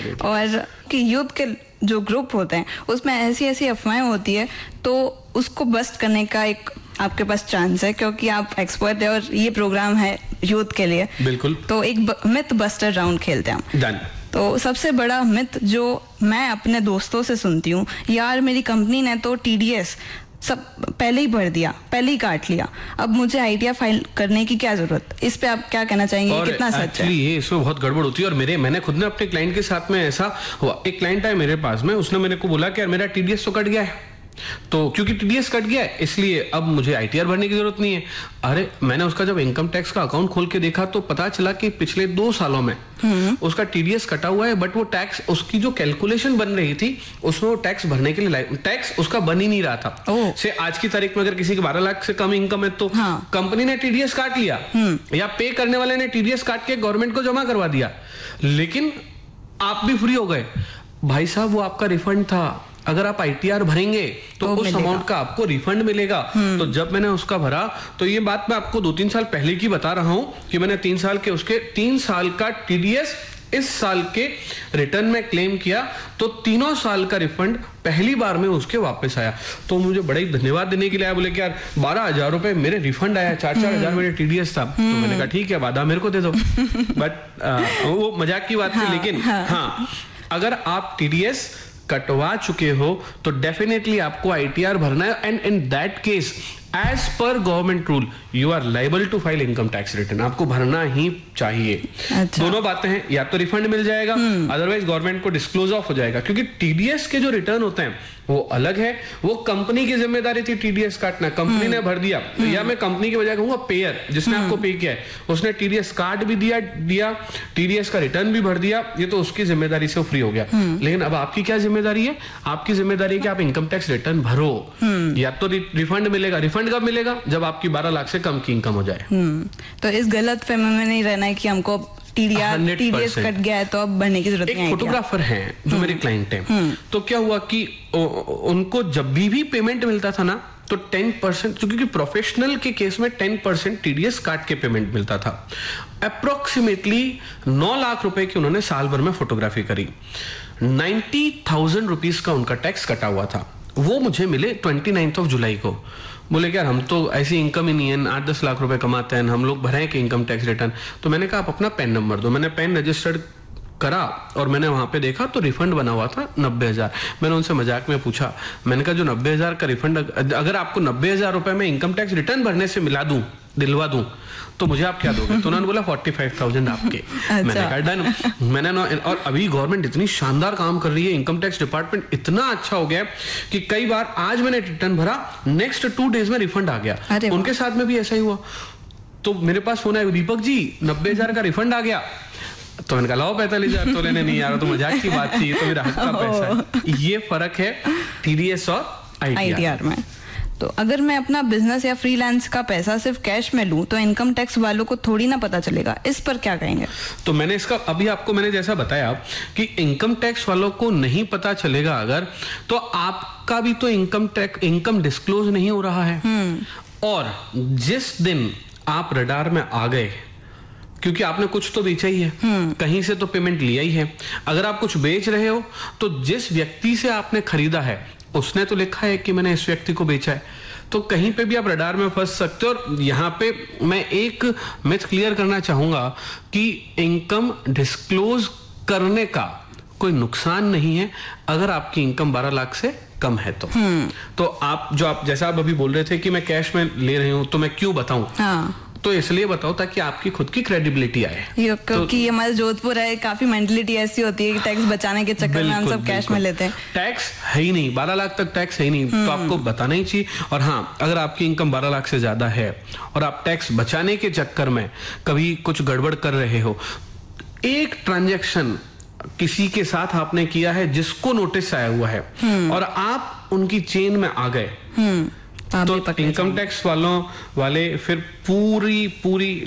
और कि यूथ के जो ग्रुप होते हैं उसमें ऐसी ऐसी अफवाहें होती है, तो उसको बस्ट करने का एक आपके पास चांस है, क्योंकि आप एक्सपर्ट है और ये प्रोग्राम है यूथ के लिए। बिल्कुल। तो एक मिथ बस्टर राउंड खेलते हैं। डन। तो सबसे बड़ा मिथ जो मैं अपने दोस्तों से सुनती हूँ, यार मेरी कंपनी ने तो TDS सब पहले ही भर दिया, पहले ही काट लिया, अब मुझे आइडिया फाइल करने की क्या जरूरत। इस पे आप क्या कहना चाहेंगे, कितना सच है? ये इसमें बहुत गड़बड़ होती है। और मैंने खुद ने अपने क्लाइंट के साथ में ऐसा हुआ। एक क्लाइंट आया मेरे पास में, उसने मेरे को बोला कि यार मेरा TDS तो कट गया है, तो क्योंकि TDS कट गया है इसलिए अब मुझे ITR भरने की जरूरत नहीं है। अरे मैंने उसका जब इनकम टैक्स का अकाउंट खोल के देखा तो पता चला कि पिछले 2 सालों में उसका TDS कटा हुआ है, बट वो टैक्स, उसकी जो कैलकुलेशन बन रही थी उसमें वो टैक्स भरने के लिए टैक्स उसका बन ही नहीं रहा था। से आज की तारीख में अगर किसी के 12 लाख से कम इनकम है तो कंपनी ने TDS काट लिया या पे करने वाले ने TDS काट के गवर्नमेंट को जमा करवा दिया, लेकिन आप भी फ्री हो गए। भाई साहब वो आपका रिफंड था, अगर आप ITR भरेंगे तो उस अमाउंट का आपको रिफंड मिलेगा। तो जब मैंने उसका भरा, तो ये बात मैं आपको 2-3 साल पहले की बता रहा हूं कि मैंने 3 साल का TDS इस साल के रिटर्न में क्लेम किया, तो 3 साल का रिफंड पहली बार में उसके वापस आया। तो मुझे बड़ा ही धन्यवाद देने के लिए आया, बोले कि यार 12,000 रुपए मेरे रिफंड आया, 4-4 हजार मेरे TDS था। तो मैंने कहा ठीक है, वादा मेरे को दे दो। बट वो मजाक की बात थी, लेकिन हाँ अगर आप TDS कटवा चुके हो तो डेफिनेटली आपको ITR भरना है, and in that case as per government rule you are liable to file income tax return. आपको भरना ही चाहिए। अच्छा। दोनों बातें हैं, या तो रिफंड मिल जाएगा, अदरवाइज गवर्नमेंट को डिस्क्लोज ऑफ हो जाएगा, क्योंकि TDS के जो रिटर्न होते हैं वो अलग है। वो कंपनी की जिम्मेदारी थी TDS काटना, कंपनी ने भर दिया, या मैं कंपनी की बजाय कहूंगा पेयर जिसने आपको पे किया है उसने TDS काट भी दिया TDS का रिटर्न भी भर दिया, ये तो उसकी जिम्मेदारी से फ्री हो गया। लेकिन अब आपकी क्या जिम्मेदारी है? आपकी जिम्मेदारी है कि आप इनकम टैक्स रिटर्न भरो। या तो रिफंड मिलेगा, रिफंड कब मिलेगा? जब आपकी 12 लाख से कम की इनकम हो जाए। तो इस गलत फहमी में नहीं रहना है कि हमको TDS कट गया है तो अब भरने की जरूरत नहीं है। एक फोटोग्राफर हैं जो मेरे क्लाइंट हैं, तो क्या हुआ कि उनको जब भी पेमेंट मिलता था ना तो 10%, क्योंकि प्रोफेशनल के केस में 10% TDS काट के पेमेंट मिलता था। अप्रोक्सीमेटली 9 लाख रुपए की उन्होंने साल भर में फोटोग्राफी करी, 90,000 रुपीज का उनका टैक्स कटा हुआ था। वो मुझे मिले 29 जुलाई को। बोले यार हम तो ऐसी इनकम ही नहीं है, 8-10 लाख रुपए कमाते हैं, हम लोग भरें कि इनकम टैक्स रिटर्न। तो मैंने कहा आप अपना पैन नंबर दो। मैंने पैन रजिस्टर्ड करा और मैंने वहां पे देखा तो रिफंड बना हुआ था 90,000। मैंने उनसे मजाक में पूछा, मैंने कहा जो 90,000 का रिफंड, अगर आपको 90,000 रुपए में इनकम टैक्स रिटर्न भरने से दिलवा दूं तो मुझे आप क्या दोगे? तो उन्होंने बोला 45,000 आपके। मैंने कहा डन। मैंने ना, और अभी गवर्नमेंट इतनी शानदार काम कर रही है, इनकम टैक्स डिपार्टमेंट इतना अच्छा हो गया कि कई बार आज मैंने रिटर्न भरा, नेक्स्ट 2 डेज में रिफंड आ गया। उनके साथ में भी ऐसा ही हुआ। तो मेरे पास फोन आया, दीपक जी 90,000 का रिफंड आ गया। तो मैंने कहा लाओ 45,000। तो लेने नहीं आ रहा, तो मजाक की बात थी, ये तो मेरा हक का पैसा है। ये फर्क है TDS और ITR में। तो अगर मैं अपना बिजनेस या फ्रीलांस का पैसा सिर्फ कैश में लूं तो इनकम टैक्स वालों को थोड़ी ना पता चलेगा, इस पर क्या कहेंगे? तो मैंने इसका अभी आपको मैंने जैसा बताया कि इनकम टैक्स वालों को नहीं पता चलेगा अगर, तो आपका भी तो इनकम डिस्क्लोज नहीं हो रहा है। और जिस दिन आप रडार में आ गए, क्योंकि आपने कुछ तो बेचा ही है, कहीं से तो पेमेंट लिया ही है। अगर आप कुछ बेच रहे हो तो जिस व्यक्ति से आपने खरीदा है उसने तो लिखा है कि मैंने इस व्यक्ति को बेचा है, तो कहीं पे भी आप रडार में फंस सकते हो। और यहाँ पे मैं एक मिथ क्लियर करना चाहूंगा कि इनकम डिस्क्लोज करने का कोई नुकसान नहीं है अगर आपकी इनकम 12 लाख से कम है तो आप जैसा आप अभी बोल रहे थे कि मैं कैश में ले रही हूं तो मैं क्यों बताऊं? तो इसलिए बताओ ताकि आपकी खुद की क्रेडिबिलिटी आए। क्योंकि तो, हमारे जोधपुर है, काफी मेंटलिटी ऐसी होती है कि टैक्स बचाने के चक्कर में हम सब कैश में लेते हैं। टैक्स है ही नहीं, 12 लाख तक टैक्स है ही नहीं, तो आपको बताना ही चाहिए। और हाँ, अगर आपकी इनकम 12 लाख से ज्यादा है और आप टैक्स बचाने के चक्कर में कभी कुछ गड़बड़ कर रहे हो, एक ट्रांजैक्शन किसी के साथ आपने किया है जिसको नोटिस आया हुआ है और आप उनकी चेन में आ गए, तो इनकम टैक्स वाले फिर पूरी